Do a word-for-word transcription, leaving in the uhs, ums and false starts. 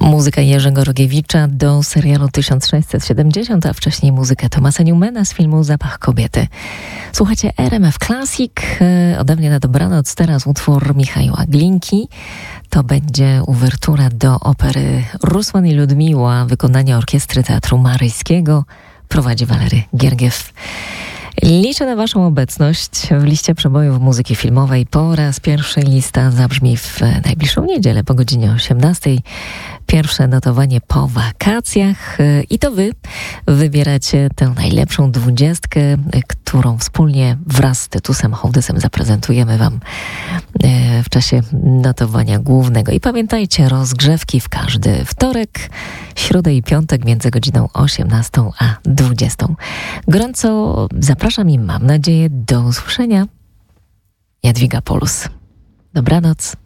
Muzyka Jerzego Rogiewicza do serialu tysiąc sześćset siedemdziesiąt, a wcześniej muzykę Thomasa Newmana z filmu Zapach kobiety. Słuchajcie R M F Classic, ode mnie na dobranoc, teraz utwór Michała Glinki. To będzie uwertura do opery Rusłan i Ludmiła, wykonania Orkiestry Teatru Maryjskiego. Prowadzi Walery Giergiew. Liczę na Waszą obecność w liście przebojów muzyki filmowej. Po raz pierwszy lista zabrzmi w najbliższą niedzielę po godzinie osiemnastej. Pierwsze notowanie po wakacjach i to Wy wybieracie tę najlepszą dwudziestkę, którą wspólnie wraz z Tytusem Hołdysem zaprezentujemy Wam w czasie notowania głównego. I pamiętajcie, rozgrzewki w każdy wtorek, środę i piątek między godziną osiemnastą a dwudziestą. Gorąco zapraszam i mam nadzieję do usłyszenia. Jadwiga Polus. Dobranoc.